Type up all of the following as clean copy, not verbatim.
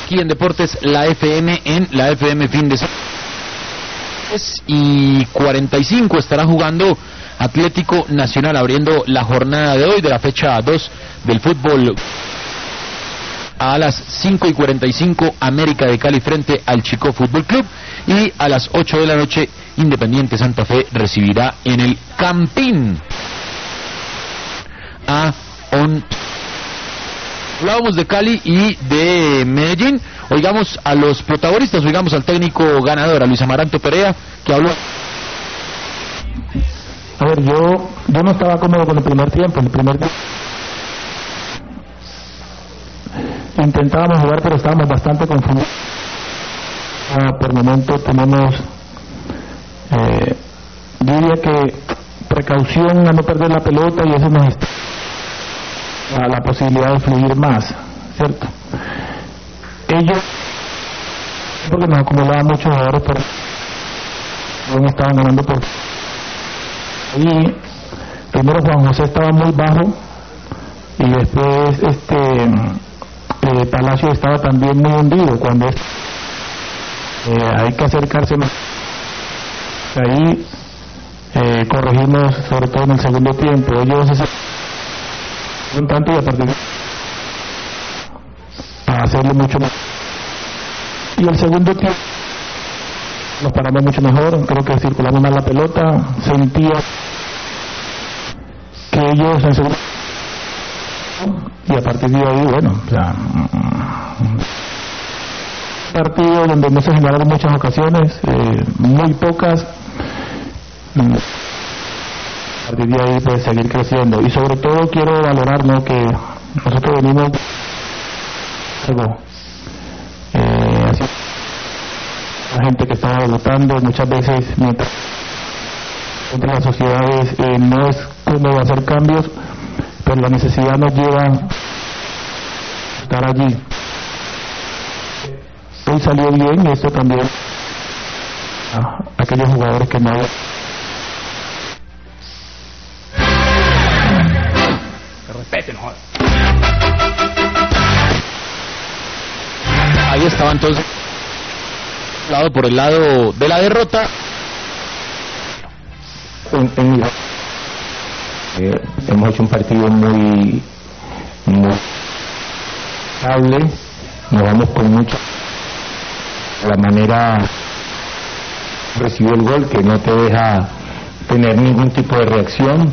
aquí en Deportes La FM, en la FM fin de semana. Y 45 estará jugando Atlético Nacional, abriendo la jornada de hoy de la fecha 2 del fútbol. A las 5:45 América de Cali frente al Chico Fútbol Club, y a las 8 de la noche Independiente Santa Fe recibirá en el Campín a Hablábamos de Cali y de Medellín. Oigamos a los protagonistas, oigamos al técnico ganador, a Luis Amaranto Perea, que habló. A ver, yo no estaba cómodo con el primer tiempo. Intentábamos jugar, pero estábamos bastante confundidos. Por momentos tenemos, diría que precaución a no perder la pelota, y eso nos está a la posibilidad de fluir más, ¿cierto? Ellos, porque nos acumulaban muchos jugadores, pero no estaban ganando por... Y primero Juan José estaba muy bajo, y después Palacio estaba también muy hundido. Cuando hay que acercarse más, ahí corregimos, sobre todo en el segundo tiempo. Ellos un tanto, y a partir a hacerlo mucho más. Y el segundo tiempo nos paramos mucho mejor, creo que circulamos más la pelota, sentía que ellos en segundo, y a partir de ahí, bueno, o sea, partido donde no se generaron muchas ocasiones, muy pocas. A partir de ahí pues seguir creciendo, y sobre todo quiero valorar, ¿no?, que nosotros venimos así, la gente que estaba debutando muchas veces mientras entre las sociedades no es cómodo hacer cambios, pero la necesidad nos lleva a estar allí. Hoy salió bien, y esto también a aquellos jugadores que no. Ahí estaba entonces por el lado de la derrota. Hemos hecho un partido muy estable, nos vamos con mucho, la manera recibió el gol, que no te deja tener ningún tipo de reacción.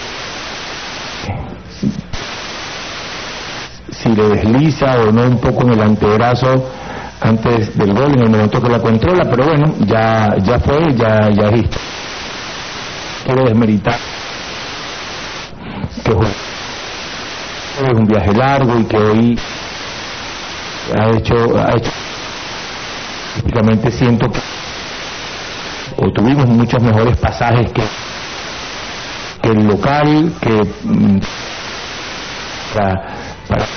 Si le desliza o no un poco en el antebrazo antes del gol, en el momento que la controla, pero bueno, ya fue, ya es esto. Quiero desmeritar que es un viaje largo, y que hoy ha hecho prácticamente, siento que o tuvimos muchos mejores pasajes que el local, que para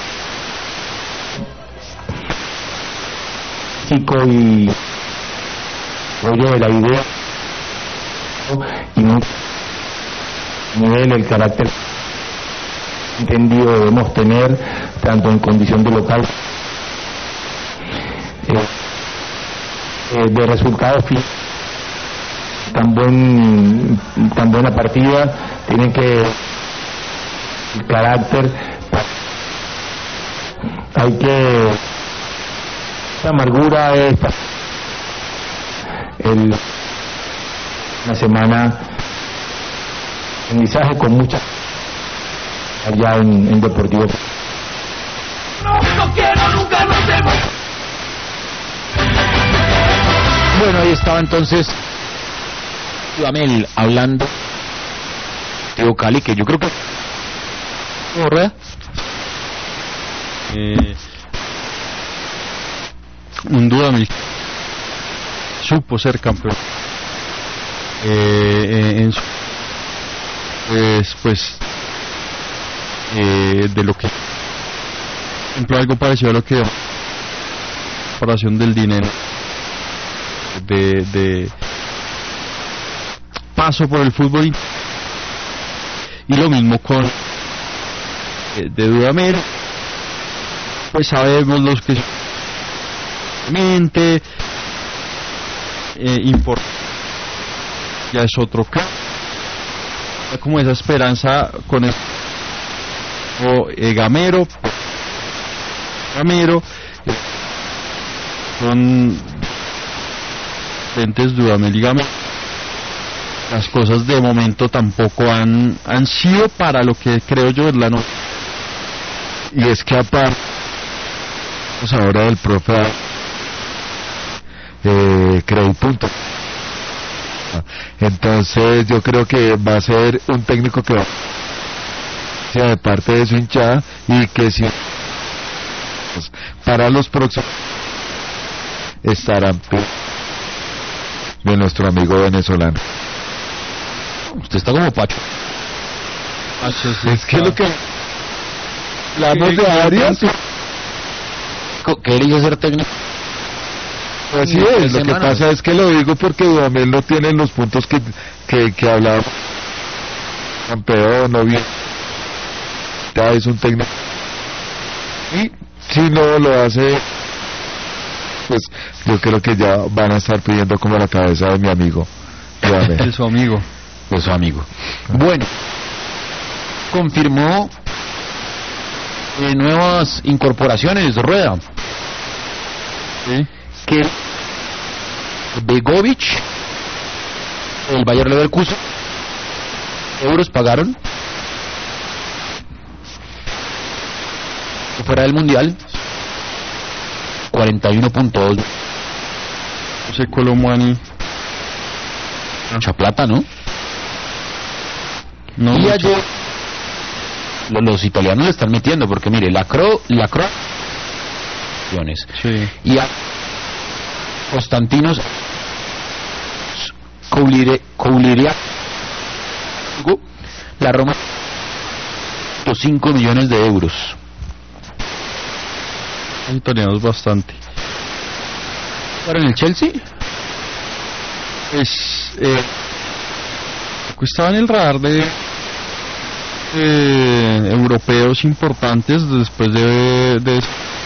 chico y rollo de la idea, y no nivel, el carácter entendido debemos tener tanto en condición de local, de resultados tan buena partida, tienen que el carácter, hay que esta amargura es una semana de aprendizaje con mucha allá en Deportivo. No quiero, nunca nos vemos. Bueno, ahí estaba entonces Dudamel hablando de Cali, que yo creo que ¿verdad? Un Dudamel supo ser campeón en su pues de lo que, por ejemplo, algo parecido a lo que la separación del dinero, de paso por el fútbol, y lo mismo con de Dudamel, pues sabemos los que mente ya es otro caso, como esa esperanza con el Gamero son lentes Dudamel y Gamero. Las cosas de momento tampoco han sido para lo que creo yo es la noche. Y es que aparte ahora del profe Crey punto. Entonces yo creo que va a ser un técnico que va sea de parte de su hinchada y que si para los próximos estarán de nuestro amigo venezolano. Usted está como Pacho. Sí, es que lo que hablamos de Arias que él iba ser técnico. Así es, lo que pasa es que lo digo porque Dudamel no tiene los puntos que hablaba campeón, no bien, ya es un técnico y si no lo hace, pues yo creo que ya van a estar pidiendo como la cabeza de mi amigo Dudamel. De su amigo. De su amigo. Bueno, confirmó nuevas incorporaciones, Rueda. Sí. Que Begovic, el Bayer Leverkusen, euros pagaron fuera del mundial 41.2. José Colomani. Mucha plata, ¿no? No y mucho. ayer los italianos le están metiendo porque mire la Cro sí. y a Constantinos Kouliria la Roma 5 millones de euros. Los italianos bastante. ¿Para en el Chelsea? Pues estaba en el radar de europeos importantes después de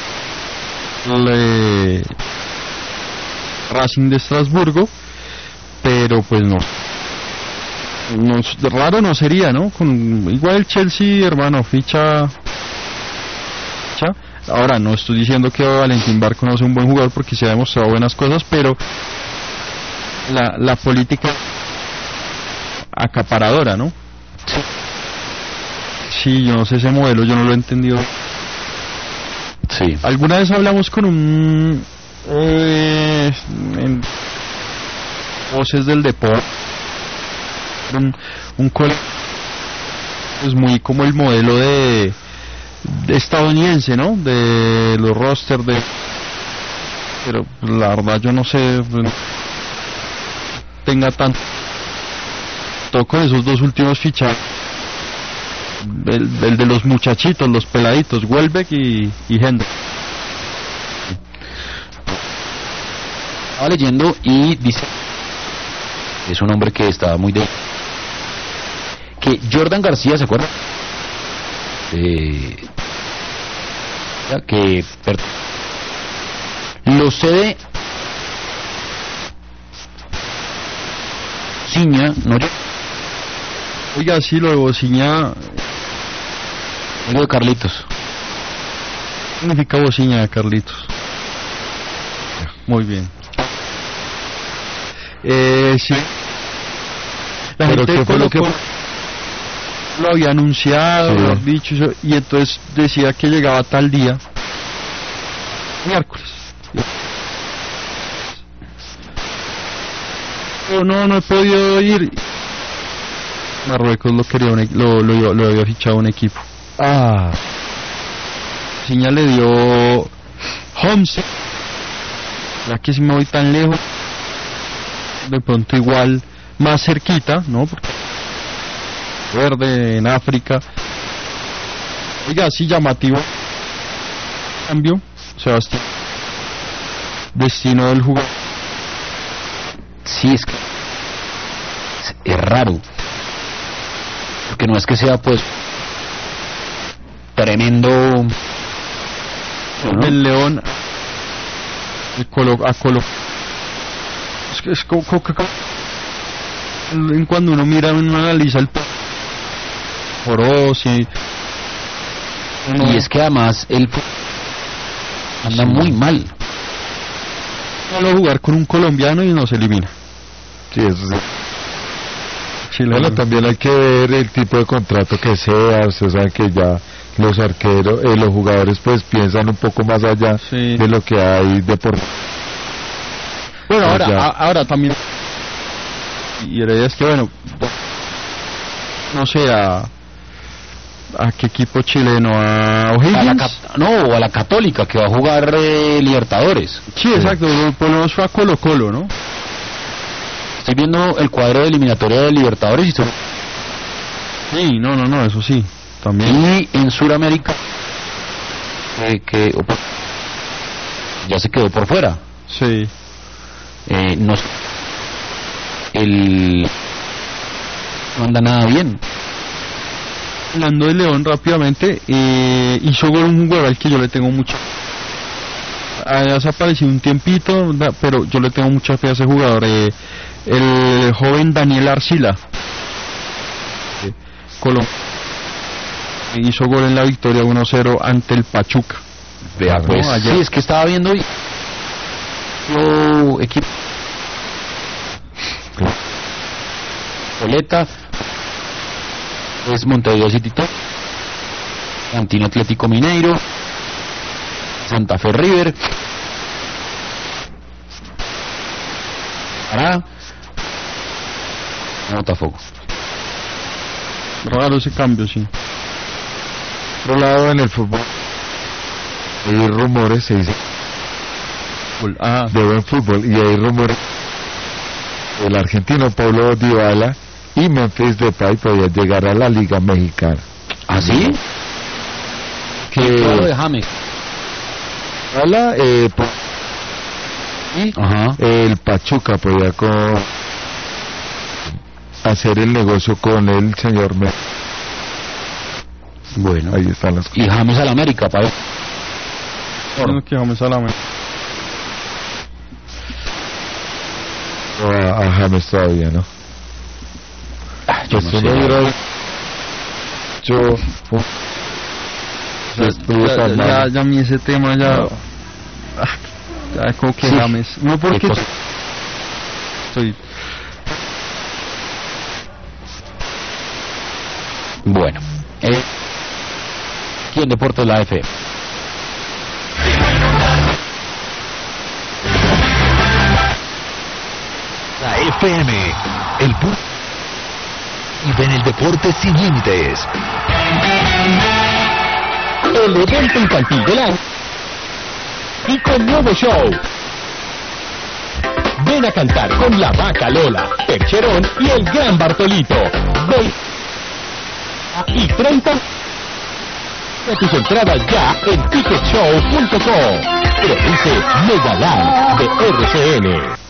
Racing de Estrasburgo, pero pues no raro no sería, ¿no? Igual el Chelsea, hermano, ficha. Ahora no estoy diciendo que Valentín Barco no sea un buen jugador porque se ha demostrado buenas cosas, pero la política acaparadora, ¿no? Sí, yo no sé ese modelo, yo no lo he entendido. Sí. Alguna vez hablamos con en Voces del Deporte, un colega, es muy como el modelo de estadounidense, ¿no? De los rosters pero la verdad yo no sé tenga tanto con esos dos últimos fichajes, el de los muchachitos, los peladitos, Welbeck y Hendrik. Estaba leyendo y dice, es un hombre que estaba muy que Jordan García, ¿se acuerda? Que lo cede Ciña, no yo. Oiga, sí, lo de Bociña. Lo de Carlitos. ¿Qué significa Bociña de Carlitos? Muy bien. Sí. La Pero gente ¿qué fue lo que lo había anunciado, sí, lo había dicho, y entonces decía que llegaba tal día, miércoles. Pero no he podido ir. Marruecos lo quería lo había fichado un equipo. Ciña le dio Homs. Ya que si me voy tan lejos, de pronto igual más cerquita, ¿no? Porque verde en África. Oiga, sí, llamativo. Cambio, Sebastián. Destino del jugador. Sí, es raro. Porque no es que sea pues tremendo, ¿no? El León Es como cuando uno mira, uno analiza el Oroz y es que además él anda muy mal. Solo jugar con un colombiano y nos elimina. Sí, eso sí. Bueno, también hay que ver el tipo de contrato que sea. Ustedes saben que ya los arqueros, los jugadores pues piensan un poco más allá de lo que hay de por... Bueno, ahora también, y la idea es que, bueno, no sé, a qué equipo chileno, a O'Higgins, o a la Católica, que va a jugar Libertadores. Sí, exacto, por lo menos fue a Colo-Colo, ¿no? Estoy viendo el cuadro de eliminatoria de Libertadores y sí, no, eso sí, también. Y en Sudamérica, que ya se quedó por fuera. Sí. No anda nada bien. Hablando de León rápidamente, hizo gol un jugador al que yo le tengo mucho. Ha desaparecido un tiempito, pero yo le tengo mucha fe a ese jugador, el joven Daniel Arcila. Hizo gol en la victoria 1-0 ante el Pachuca. Vea, pues, sí, es que estaba viendo equipo Coleta es Montevideo City, Antino Atlético Mineiro, Santa Fe River, Pará, Botafogo. Raro ese cambio, sí. Por otro lado, en el fútbol hay rumores, se dice, de buen fútbol, y hay rumores del argentino Paulo Dybala y Memphis Depay podría llegar a la Liga Mexicana. ¿Ah, sí? Que de James. Dybala, el Pachuca podría hacer el negocio con el señor Memphis. Bueno, ahí están las cosas. Y James al América, para que James al América. A James todavía, ¿no? Yo no sé. Ya a mí ese tema ya como que sí. James, no porque estoy bueno, ¿quién Deportes la F? La FM, el punto y ven el deporte sin límites. El evento infantil del año y con nuevo show. Ven a cantar con la Vaca Lola, Percherón y el Gran Bartolito. Y 30 de tus entradas ya en ticketshow.com. Produce Megaland de RCN.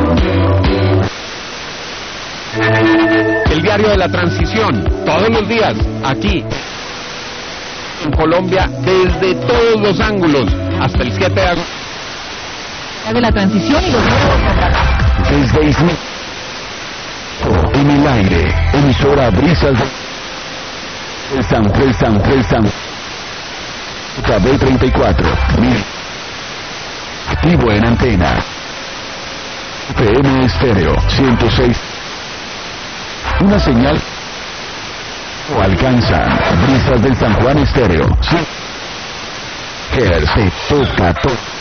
El diario de la transición, todos los días, aquí en Colombia, desde todos los ángulos, hasta el 7 de agosto. De la transición y los nuevos desde Ismael, en el aire, emisora Brisas de San KB 34, activo en antena, FM Estéreo 106, una señal o alcanzan Brisas del San Juan Estéreo, se toca todo.